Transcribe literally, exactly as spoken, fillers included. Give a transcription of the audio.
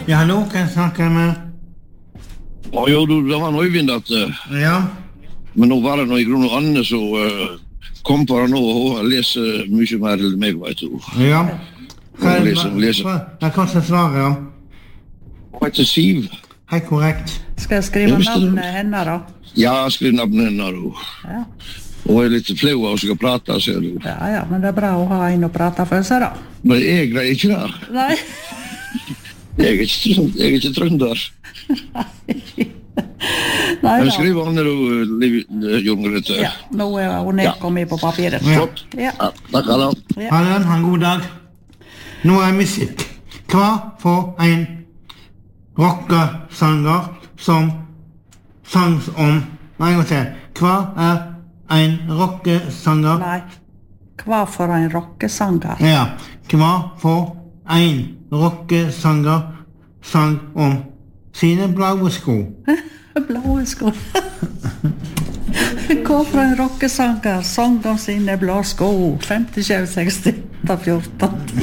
Ja, hallo, kan jeg snakke med? Ja, jo, du, det var noe Øyvind at... Uh, Ja. Men nå var det noe i grunn og Anne som uh, kom på det nå, og hun leser mye mer enn meg, vet du. Ja. Hva Hun leser, hun leser. Jeg kan ikke svare, ja. Hun heter Siv. Helt korrekt. Skal jeg skrive Jeg visste det. navnet henne da? Ja, skriv navnet henne, du. Ja. Hun er litt flau av å skal prate, ser du. Ja, ja, men det er bra å ha en å prate for seg da. Men jeg greier ikke det. Nei. Jeg er ikke, trønd- jeg er ikke trønder. Nei Men da. skriv Anne, du, Liv, Jon Grete. Ja, nå er hun nedkommet på papiret. Ja. Flott. Ja. Ja, takk, Anna. Ja. Ha det, ha en god dag. Nå er musikk. Hva for en rockesanger som sang om... Nei, jeg må se. Hva er en rockesanger? Nei. Hva for en rockesanger? Ja, hva for en rockesanger sang om sine blaue sko? Blå sko. Hva for en rockesanger sang om sine blå sko? femtisju seksti fjorten